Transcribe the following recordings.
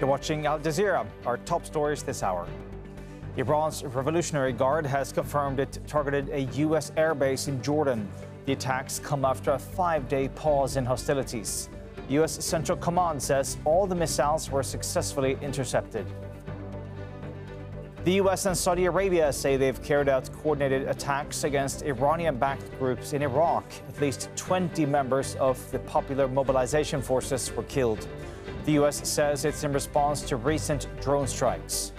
You're watching Al Jazeera. Our top stories this hour. Iran's Revolutionary Guard has confirmed it targeted a U.S. airbase in Jordan. The attacks come after a 5-day pause in hostilities. U.S. Central Command says all the missiles were successfully intercepted. The U.S. and Saudi Arabia say they've carried out coordinated attacks against Iranian-backed groups in Iraq. At least 20 members of the Popular Mobilization Forces were killed. The U.S. says it's in response to recent drone strikes.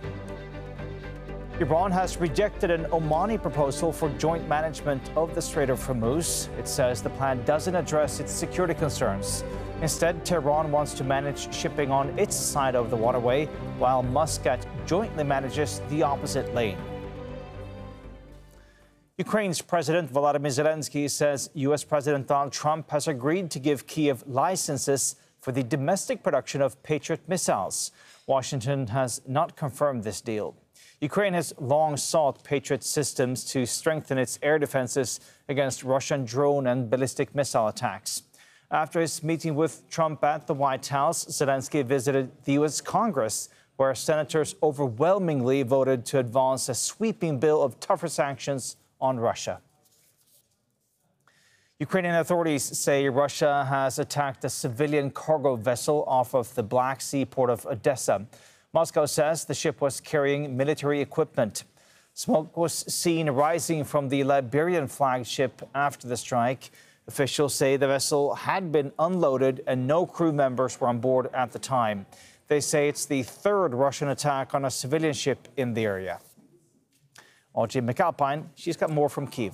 Iran has rejected an Omani proposal for joint management of the Strait of Hormuz. It says the plan doesn't address its security concerns. Instead, Tehran wants to manage shipping on its side of the waterway, while Muscat jointly manages the opposite lane. Ukraine's President Volodymyr Zelensky says U.S. President Donald Trump has agreed to give Kyiv licenses for the domestic production of Patriot missiles. Washington has not confirmed this deal. Ukraine has long sought Patriot systems to strengthen its air defenses against Russian drone and ballistic missile attacks. After his meeting with Trump at the White House, Zelensky visited the U.S. Congress, where senators overwhelmingly voted to advance a sweeping bill of tougher sanctions on Russia. Ukrainian authorities say Russia has attacked a civilian cargo vessel off of the Black Sea port of Odessa. Moscow says the ship was carrying military equipment. Smoke was seen rising from the Liberian flagship after the strike. Officials say the vessel had been unloaded and no crew members were on board at the time. They say it's the third Russian attack on a civilian ship in the area. Audrey McAlpine, she's got more from Kyiv.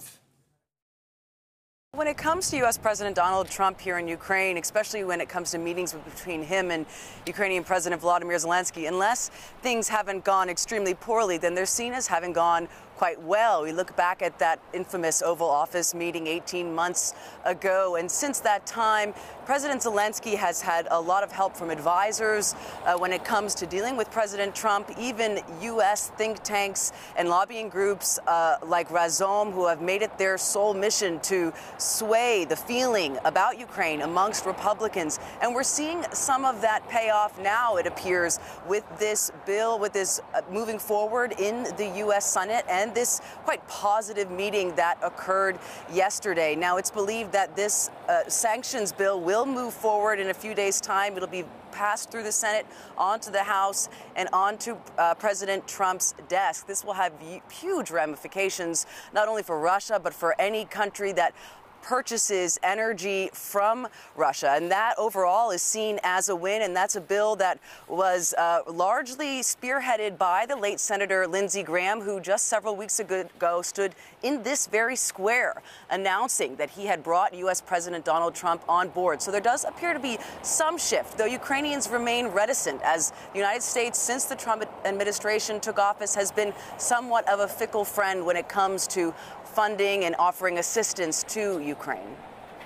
When it comes to U.S. President Donald Trump here in Ukraine, especially when it comes to meetings between him and Ukrainian President Volodymyr Zelensky, unless things haven't gone extremely poorly, then they're seen as having gone quite well. We look back at that infamous Oval Office meeting 18 months ago, and since that time, President Zelensky has had a lot of help from advisors when it comes to dealing with President Trump. Even U.S. think tanks and lobbying groups like Razom, who have made it their sole mission to sway the feeling about Ukraine amongst Republicans. And we're seeing some of that pay off now, it appears, with this bill, with this moving forward in the U.S. Senate and this quite positive meeting that occurred yesterday. Now, it's believed that this sanctions bill will move forward in a few days' time. It'll be passed through the Senate, onto the House, and onto President Trump's desk. This will have huge ramifications, not only for Russia, but for any country that purchases energy from Russia. And that overall is seen as a win. And that's a bill that was largely spearheaded by the late Senator Lindsey Graham, who just several weeks ago stood in this very square announcing that he had brought U.S. President Donald Trump on board. So there does appear to be some shift, though Ukrainians remain reticent, as the United States, since the Trump administration took office, has been somewhat of a fickle friend when it comes to funding and offering assistance to Ukraine.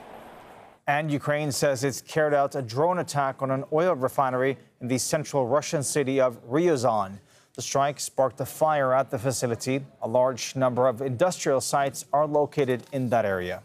And Ukraine says it's carried out a drone attack on an oil refinery in the central Russian city of Ryazan. The strike sparked a fire at the facility. A large number of industrial sites are located in that area.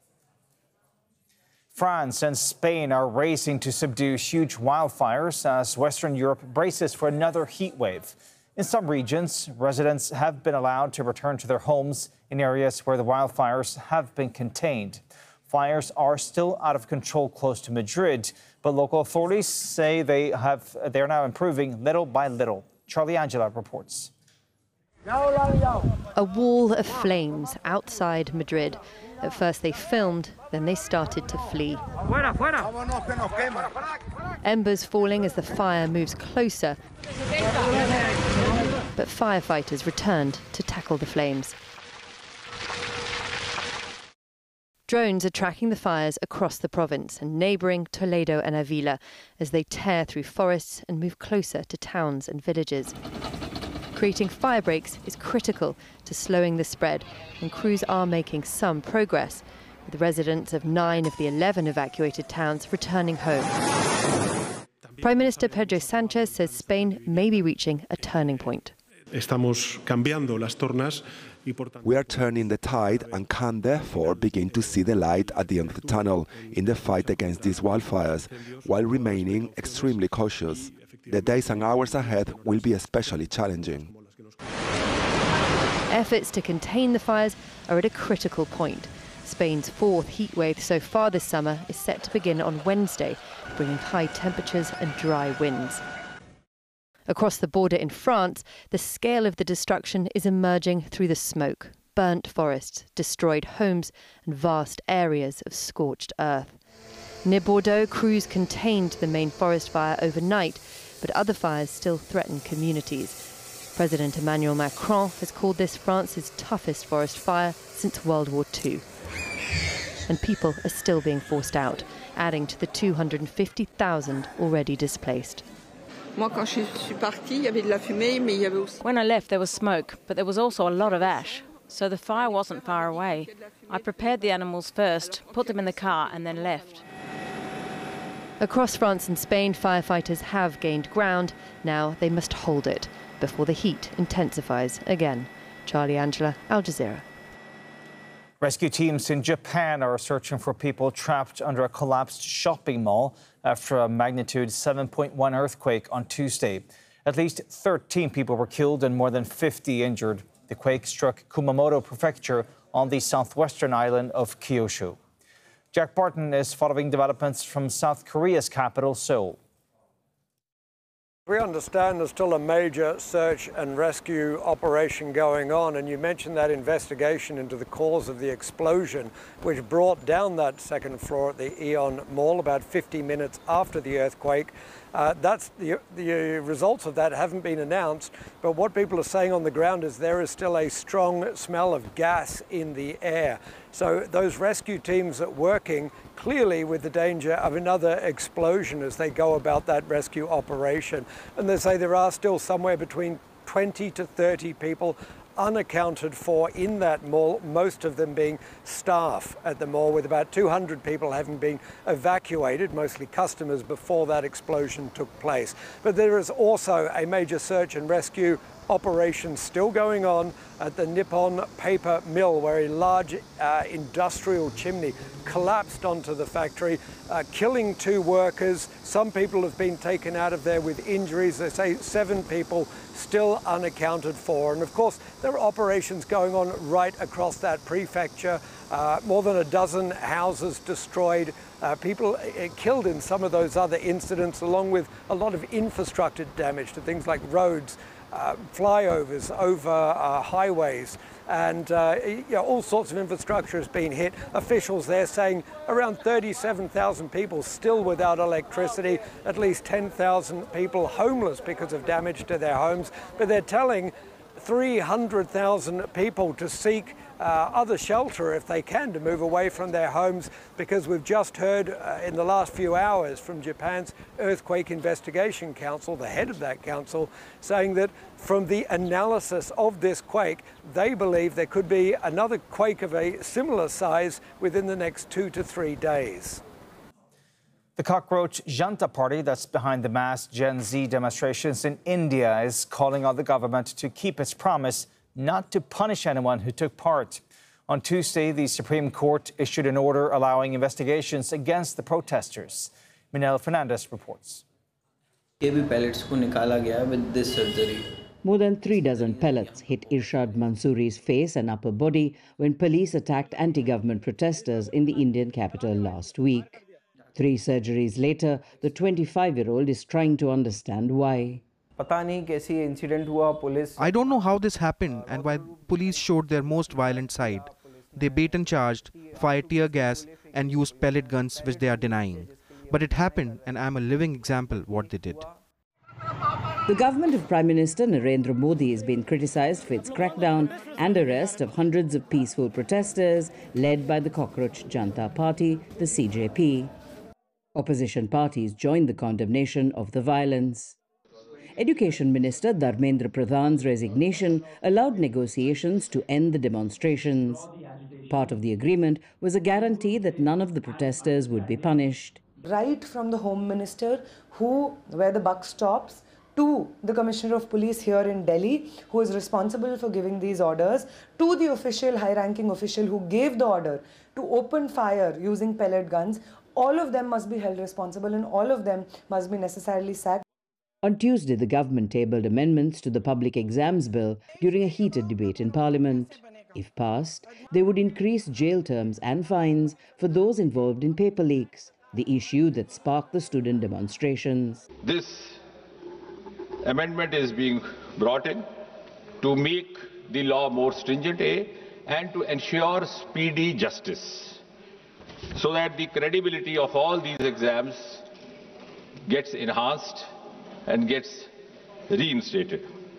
France and Spain are racing to subdue huge wildfires as Western Europe braces for another heat wave. In some regions, residents have been allowed to return to their homes in areas where the wildfires have been contained. Fires are still out of control close to Madrid, but local authorities say they're now improving little by little. Charlie Angela reports. A wall of flames outside Madrid. At first they filmed, then they started to flee. Embers falling as the fire moves closer. But firefighters returned to tackle the flames. Drones are tracking the fires across the province and neighbouring Toledo and Avila as they tear through forests and move closer to towns and villages. Creating fire breaks is critical to slowing the spread, and crews are making some progress, with residents of 9 of the 11 evacuated towns returning home. Prime Minister Pedro Sánchez says Spain may be reaching a turning point. We are turning the tide and can therefore begin to see the light at the end of the tunnel in the fight against these wildfires, while remaining extremely cautious. The days and hours ahead will be especially challenging. Efforts to contain the fires are at a critical point. Spain's fourth heatwave so far this summer is set to begin on Wednesday, bringing high temperatures and dry winds. Across the border in France, the scale of the destruction is emerging through the smoke. Burnt forests, destroyed homes, and vast areas of scorched earth. Near Bordeaux, crews contained the main forest fire overnight, but other fires still threaten communities. President Emmanuel Macron has called this France's toughest forest fire since World War II. And people are still being forced out, adding to the 250,000 already displaced. When I left, there was smoke, but there was also a lot of ash. So the fire wasn't far away. I prepared the animals first, put them in the car, and then left. Across France and Spain, firefighters have gained ground. Now they must hold it before the heat intensifies again. Charlie Angela, Al Jazeera. Rescue teams in Japan are searching for people trapped under a collapsed shopping mall after a magnitude 7.1 earthquake on Tuesday. At least 13 people were killed and more than 50 injured. The quake struck Kumamoto Prefecture on the southwestern island of Kyushu. Jack Barton is following developments from South Korea's capital, Seoul. We understand there's still a major search and rescue operation going on, and you mentioned that investigation into the cause of the explosion, which brought down that second floor at the Aeon Mall about 50 minutes after the earthquake. That's the results of that haven't been announced, but what people are saying on the ground is there is still a strong smell of gas in the air. So those rescue teams are working clearly with the danger of another explosion as they go about that rescue operation. And they say there are still somewhere between 20 to 30 people unaccounted for in that mall, most of them being staff at the mall, with about 200 people having been evacuated, mostly customers, before that explosion took place. But there is also a major search and rescue operation still going on at the Nippon Paper Mill, where a large industrial chimney collapsed onto the factory, killing 2 workers. Some people have been taken out of there with injuries. They say 7 people still unaccounted for. And of course, there are operations going on right across that prefecture. More than a dozen houses destroyed, people killed in some of those other incidents, along with a lot of infrastructure damage to things like roads, flyovers over highways, and all sorts of infrastructure has been hit. Officials there saying around 37,000 people still without electricity, at least 10,000 people homeless because of damage to their homes. But they're telling 300,000 people to seek other shelter if they can, to move away from their homes, because we've just heard in the last few hours from Japan's Earthquake Investigation Council, the head of that council, saying that from the analysis of this quake, they believe there could be another quake of a similar size within the next 2 to 3 days. The Cockroach Janta Party that's behind the mass Gen Z demonstrations in India is calling on the government to keep its promise not to punish anyone who took part. On Tuesday, the Supreme Court issued an order allowing investigations against the protesters. Minel Fernandez reports. More than 3 dozen pellets hit Irshad Mansouri's face and upper body when police attacked anti-government protesters in the Indian capital last week. 3 surgeries later, the 25-year-old is trying to understand why. I don't know how this happened and why police showed their most violent side. They bait and charged, fired tear gas and used pellet guns, which they are denying. But it happened, and I am a living example of what they did. The government of Prime Minister Narendra Modi has been criticized for its crackdown and arrest of hundreds of peaceful protesters led by the Cockroach Janta Party, the CJP. Opposition parties joined the condemnation of the violence. Education Minister Dharmendra Pradhan's resignation allowed negotiations to end the demonstrations. Part of the agreement was a guarantee that none of the protesters would be punished. Right from the Home Minister, where the buck stops, to the Commissioner of Police here in Delhi, who is responsible for giving these orders, to the high-ranking official who gave the order to open fire using pellet guns, all of them must be held responsible and all of them must be necessarily sacked. On Tuesday, the government tabled amendments to the Public Exams Bill during a heated debate in Parliament. If passed, they would increase jail terms and fines for those involved in paper leaks, the issue that sparked the student demonstrations. This amendment is being brought in to make the law more stringent, and to ensure speedy justice, so that the credibility of all these exams gets enhanced and gets reinstated.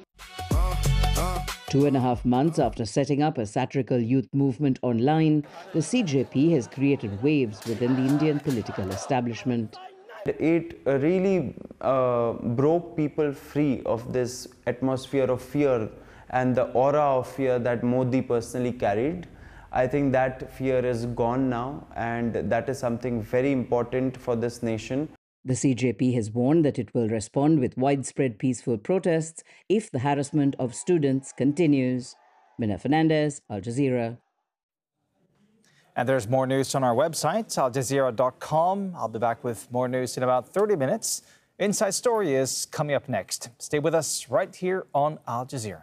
2.5 months after setting up a satirical youth movement online, the CJP has created waves within the Indian political establishment. It really broke people free of this atmosphere of fear and the aura of fear that Modi personally carried. I think that fear is gone now, and that is something very important for this nation. The CJP has warned that it will respond with widespread peaceful protests if the harassment of students continues. Mina Fernandez, Al Jazeera. And there's more news on our website, aljazeera.com. I'll be back with more news in about 30 minutes. Inside Story is coming up next. Stay with us right here on Al Jazeera.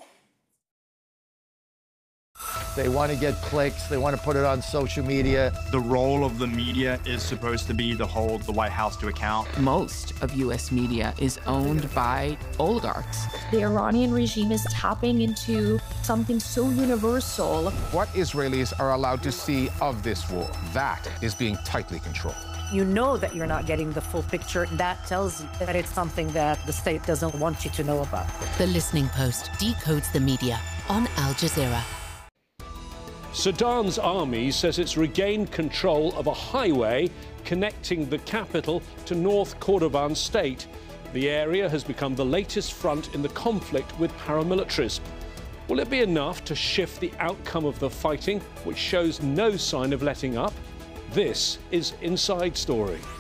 They want to get clicks. They want to put it on social media. The role of the media is supposed to be to hold the White House to account. Most of U.S. media is owned by oligarchs. The Iranian regime is tapping into something so universal. What Israelis are allowed to see of this war, that is being tightly controlled. You know that you're not getting the full picture. That tells you that it's something that the state doesn't want you to know about. The Listening Post decodes the media on Al Jazeera. Sudan's army says it's regained control of a highway connecting the capital to North Kordofan state. The area has become the latest front in the conflict with paramilitaries. Will it be enough to shift the outcome of the fighting, which shows no sign of letting up? This is Inside Story.